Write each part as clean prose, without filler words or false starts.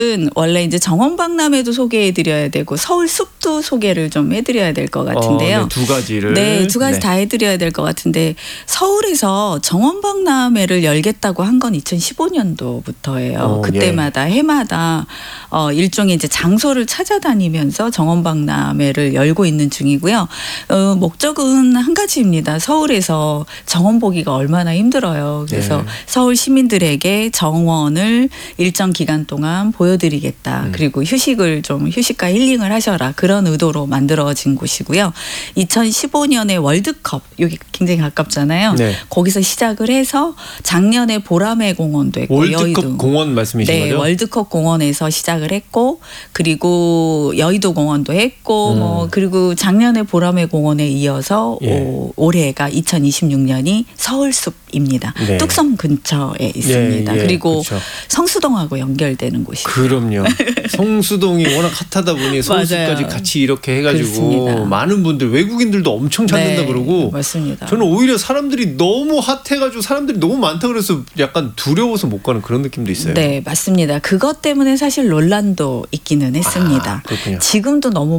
원래 이제 정원박람회도 소개해드려야 되고 서울숲도 소개를 좀 해드려야 될 것 같은데요. 네, 두 가지를. 네, 두 가지 다 해드려야 될 것 같은데 서울에서 정원박람회를 열겠다고 한 건 2015년도부터예요. 그때마다 해마다 일종의 이제 장소를 찾아다니면서 정원박람회를 열고 있는 중이고요. 목적은 한 가지입니다. 서울에서 정원 보기가 얼마나 힘들어요. 그래서 서울 시민들에게 정원을 일정 기간 동안 보여드리겠다. 그리고 휴식과 힐링을 하셔라. 그런 의도로 만들어진 곳이고요. 2015년에 월드컵, 여기 굉장히 가깝잖아요. 네. 거기서 시작을 해서 작년에 보라매 공원도 했고 월드컵 여의도 공원 말씀이신 거죠? 네, 월드컵 공원에서 시작을 했고 그리고 여의도 공원도 했고 그리고 작년에 보라매 공원에 이어서 올해가 2026년이 서울숲입니다. 네. 뚝섬 근처에 있습니다. 그리고 그렇죠. 성수동하고 연결되는 곳이고요. 그럼요. 성수동이 워낙 핫하다 보니 서울숲까지 같이 이렇게 해가지고 그렇습니다. 많은 분들 외국인들도 엄청 찾는다 그러고 맞습니다. 저는 오히려 사람들이 너무 핫해가지고 사람들이 너무 많다 그래서 약간 두려워서 못 가는 그런 느낌도 있어요. 네, 맞습니다. 그것 때문에 사실 논란도 있기는 했습니다. 지금도 너무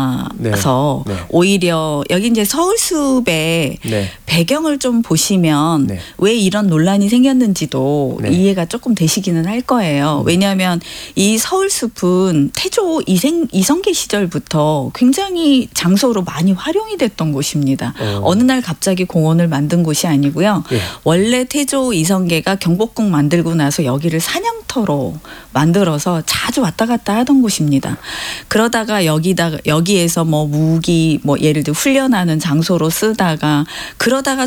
많아서 오히려 여기 이제 서울숲의 배경을 좀 보시면 왜 이런 논란이 생겼는지도 이해가 조금 되시기는 할 거예요. 왜냐하면 이 서울숲은 태조 이성계 시절부터 굉장히 장소로 많이 활용이 됐던 곳입니다. 어느 날 갑자기 공원을 만든 곳이 아니고요. 원래 태조 이성계가 경복궁 만들고 나서 여기를 사냥터로 만들어서 자주 왔다 갔다 하던 곳입니다. 그러다가 여기에서 뭐 무기 예를 들어 훈련하는 장소로 쓰다가 그러다가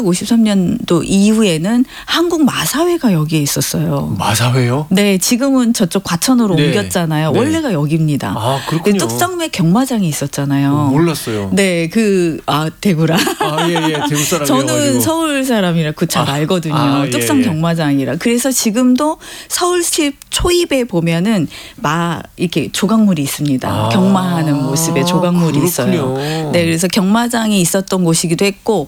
1953년도 이후에는 한국 마사회가 여기에 있었어요. 마사회요? 네, 지금은 저쪽 과천으로 옮겼잖아요. 원래가 여기입니다. 아, 그렇군요. 뚝섬에 경마장이 있었잖아요. 몰랐어요. 네, 대구라. 대구 사람이요. 저는 서울 사람이라 잘 알거든요. 뚝섬 경마장이라. 그래서 지금도 서울숲 초입에 보면은 이렇게 조각물이 있습니다. 경마하는 모습의 조각물이 있어요. 네, 그래서 경마장이 있었던 곳이기도 했고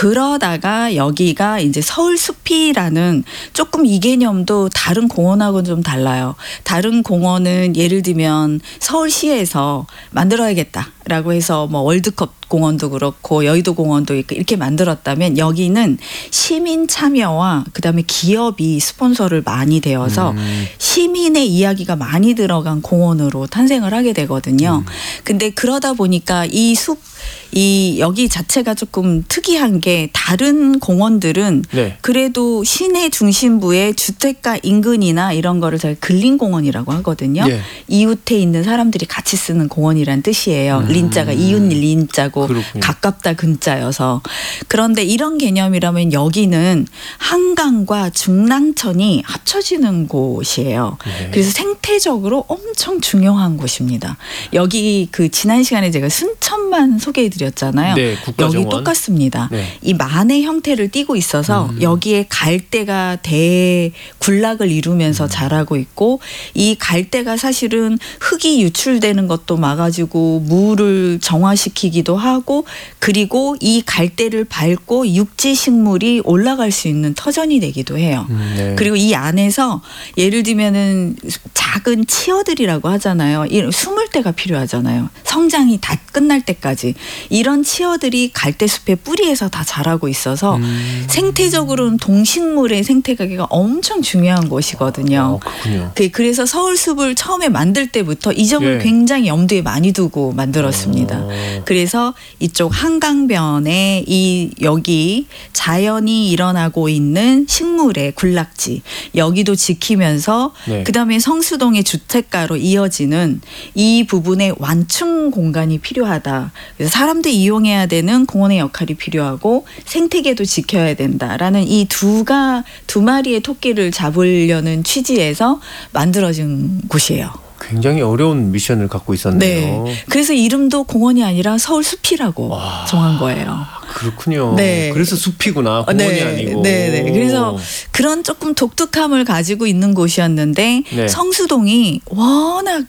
그러다가 여기가 이제 서울숲이라는 조금 이 개념도 다른 공원하고는 좀 달라요. 다른 공원은 예를 들면 서울시에서 만들어야겠다라고 해서 월드컵 공원도 그렇고 여의도 공원도 이렇게 만들었다면 여기는 시민 참여와 그다음에 기업이 스폰서를 많이 되어서 시민의 이야기가 많이 들어간 공원으로 탄생을 하게 되거든요. 근데 그러다 보니까 여기 자체가 조금 특이한 게 다른 공원들은 그래도 시내 중심부의 주택가 인근이나 이런 거를 저희 근린공원이라고 하거든요. 이웃에 있는 사람들이 같이 쓰는 공원이란 뜻이에요. 린자가 이웃 린자고 그렇군요. 가깝다 근자여서. 그런데 이런 개념이라면 여기는 한강과 중랑천이 합쳐지는 곳이에요. 그래서 생태적으로 엄청 중요한 곳입니다. 여기 지난 시간에 제가 순천만 소개해드렸잖아요. 여기 똑같습니다. 이 만의 형태를 띠고 있어서 여기에 갈대가 대군락을 이루면서 자라고 있고 이 갈대가 사실은 흙이 유출되는 것도 막아주고 물을 정화시키기도 하고 그리고 이 갈대를 밟고 육지식물이 올라갈 수 있는 터전이 되기도 해요. 그리고 이 안에서 예를 들면은 작은 치어들이라고 하잖아요. 숨을 때가 필요하잖아요. 성장이 다 끝날 때까지. 이런 치어들이 갈대숲의 뿌리에서 다 자라고 있어서 생태적으로는 동식물의 생태계가 엄청 중요한 곳이거든요. 그래서 서울숲을 처음에 만들 때부터 이 점을 굉장히 염두에 많이 두고 만들었습니다. 그래서 이쪽 한강변에 여기 자연이 일어나고 있는 식물의 군락지 여기도 지키면서 그다음에 성수동의 주택가로 이어지는 이 부분에 완충 공간이 필요하다. 그래서 사람들이 이용해야 되는 공원의 역할이 필요하고 생태계도 지켜야 된다라는 이 두 마리의 토끼를 잡으려는 취지에서 만들어진 곳이에요. 굉장히 어려운 미션을 갖고 있었네요. 그래서 이름도 공원이 아니라 서울숲이라고 정한 거예요. 그렇군요. 그래서 숲이구나. 공원이 아니고. 그래서 그런 조금 독특함을 가지고 있는 곳이었는데 성수동이 워낙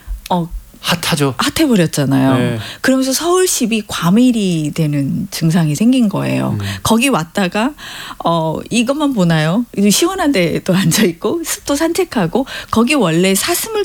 핫하죠. 핫해버렸잖아요. 그러면서 서울숲이 과밀이 되는 증상이 생긴 거예요. 거기 왔다가 이것만 보나요? 시원한 데도 앉아있고 숲도 산책하고 거기 원래 사슴을